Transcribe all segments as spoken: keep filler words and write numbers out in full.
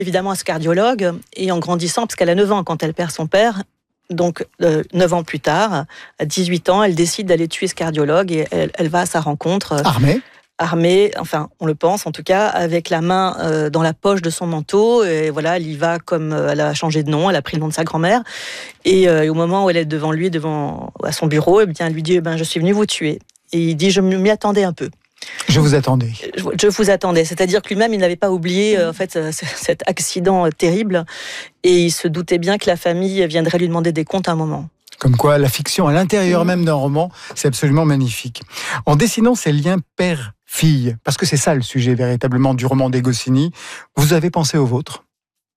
évidemment à ce cardiologue, et en grandissant, parce qu'elle a neuf ans quand elle perd son père, donc euh, neuf ans plus tard, à dix-huit ans, elle décide d'aller tuer ce cardiologue, et elle, elle va à sa rencontre. Euh, Armée Armée, enfin, on le pense en tout cas, avec la main euh, dans la poche de son manteau. Et voilà, elle y va comme euh, elle a changé de nom, elle a pris le nom de sa grand-mère. Et euh, au moment où elle est devant lui, devant à son bureau, eh bien, elle lui dit eh ben, « je suis venue vous tuer ». Et il dit « je m'y attendais un peu ». Je vous attendais. Je, je vous attendais. C'est-à-dire que lui-même, il n'avait pas oublié euh, en fait, euh, cet accident euh, terrible. Et il se doutait bien que la famille viendrait lui demander des comptes à un moment. Comme quoi, la fiction à l'intérieur même d'un roman, c'est absolument magnifique. En dessinant ces liens père-fille, parce que c'est ça le sujet véritablement du roman des Goscinny, vous avez pensé au vôtre, Catel ?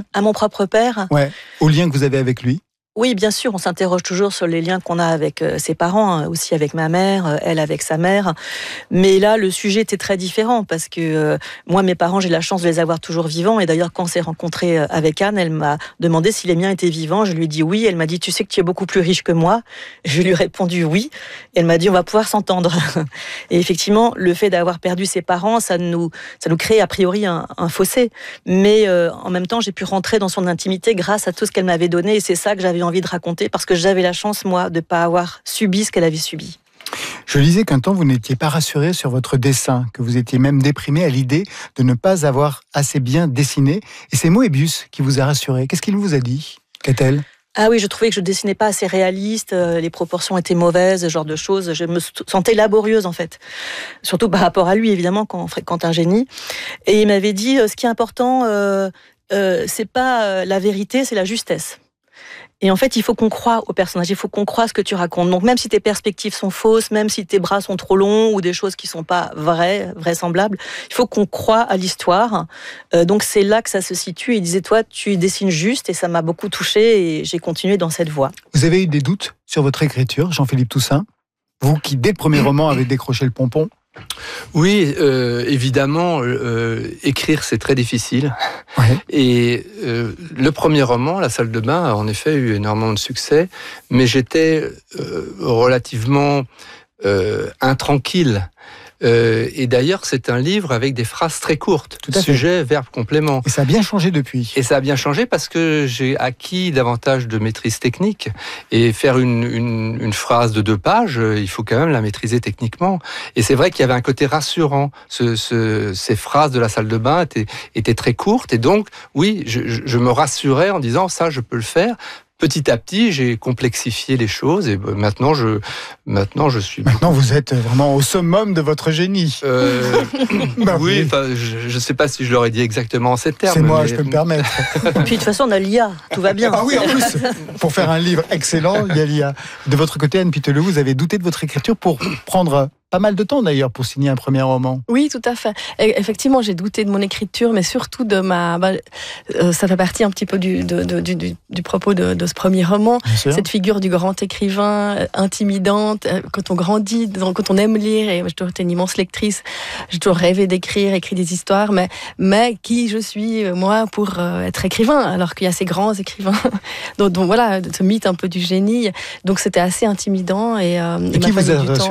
À mon propre père ? Ouais, au lien que vous avez avec lui. Oui, bien sûr, on s'interroge toujours sur les liens qu'on a avec euh, ses parents, hein, aussi avec ma mère, euh, elle avec sa mère. Mais là, le sujet était très différent parce que euh, moi, mes parents, j'ai la chance de les avoir toujours vivants. Et d'ailleurs, quand on s'est rencontrés avec Anne, elle m'a demandé si les miens étaient vivants. Je lui ai dit oui. Elle m'a dit, tu sais que tu es beaucoup plus riche que moi. Je lui ai répondu oui. Et elle m'a dit, on va pouvoir s'entendre. Et effectivement, le fait d'avoir perdu ses parents, ça nous, ça nous crée a priori un, un fossé. Mais euh, en même temps, j'ai pu rentrer dans son intimité grâce à tout ce qu'elle m'avait donné. Et c'est ça que j'avais envie de raconter parce que j'avais la chance, moi, de ne pas avoir subi ce qu'elle avait subi. Je lisais qu'un temps, vous n'étiez pas rassuré sur votre dessin, que vous étiez même déprimé à l'idée de ne pas avoir assez bien dessiné. Et c'est Moebius qui vous a rassuré. Qu'est-ce qu'il vous a dit, Catel ? Ah oui, je trouvais que je dessinais pas assez réaliste, euh, les proportions étaient mauvaises, ce genre de choses. Je me sentais laborieuse, en fait. Surtout par rapport à lui, évidemment, quand on fréquente un génie. Et il m'avait dit, euh, ce qui est important, euh, euh, c'est pas euh, la vérité, c'est la justesse. Et en fait, il faut qu'on croie au personnage, il faut qu'on croie ce que tu racontes. Donc même si tes perspectives sont fausses, même si tes bras sont trop longs ou des choses qui sont pas vraies, vraisemblables, il faut qu'on croie à l'histoire. Euh, donc c'est là que ça se situe. Il disait, toi, tu dessines juste, et ça m'a beaucoup touchée, et j'ai continué dans cette voie. Vous avez eu des doutes sur votre écriture, Jean-Philippe Toussaint ? Vous qui, dès le premier roman, avez décroché le pompon ? Oui, euh, évidemment, euh, écrire c'est très difficile. Ouais. Et euh, le premier roman, La salle de bain, a en effet eu énormément de succès, mais j'étais euh, relativement euh, intranquille. Euh, et d'ailleurs, c'est un livre avec des phrases très courtes. Tout à fait. Sujet, verbe, complément. Et ça a bien changé depuis. Et ça a bien changé parce que j'ai acquis davantage de maîtrise technique. Et faire une, une, une phrase de deux pages, il faut quand même la maîtriser techniquement. Et c'est vrai qu'il y avait un côté rassurant. Ce, ce, ces phrases de La salle de bain étaient, étaient très courtes. Et donc, oui, je, je me rassurais en disant, ça, je peux le faire. Petit à petit, j'ai complexifié les choses et maintenant je, maintenant je suis. Maintenant, vous êtes vraiment au summum de votre génie. Euh, bah oui, oui. je ne sais pas si je l'aurais dit exactement en ces termes. C'est moi, mais... je peux me permettre. Puis de toute façon, on a l'I A, tout va bien. Ah oui, en plus, pour faire un livre excellent, il y a l'I A. De votre côté, Anne Piteleu, vous avez douté de votre écriture pour prendre pas mal de temps d'ailleurs pour signer un premier roman. Oui, tout à fait. Et effectivement, j'ai douté de mon écriture, mais surtout de ma. Bah, euh, ça fait partie un petit peu du, de, de, du, du, du propos de, de ce premier roman. Cette figure du grand écrivain, euh, intimidante. Euh, quand on grandit, quand on aime lire, et j'ai toujours été une immense lectrice, j'ai toujours rêvé d'écrire, écrire des histoires, mais, mais qui je suis, moi, pour euh, être écrivain, alors qu'il y a ces grands écrivains. donc, donc voilà, ce mythe un peu du génie. Donc c'était assez intimidant. Et, euh, et qui vous a rassuré ?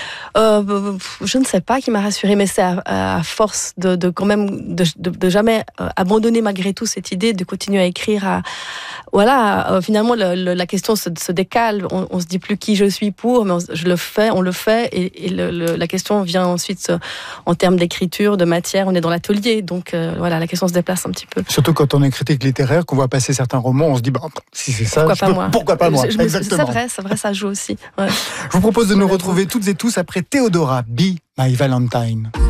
Euh, je ne sais pas qui m'a rassurée, mais c'est à, à force de, de quand même de, de, de jamais euh, abandonner malgré tout cette idée de continuer à écrire. À, voilà, euh, finalement le, le, la question se, se décale. On, on se dit plus qui je suis pour, mais on, je le fais, on le fait, et, et le, le, la question vient ensuite euh, en termes d'écriture, de matière. On est dans l'atelier, donc euh, voilà, la question se déplace un petit peu. Surtout quand on est critique littéraire, qu'on voit passer certains romans, on se dit bah, si c'est ça, pourquoi je pas peux, moi pourquoi pas moi je, je, Exactement. C'est vrai, c'est vrai, ça joue aussi. Ouais. Je vous propose de nous retrouver toutes et tous après Théodora, Be My Valentine.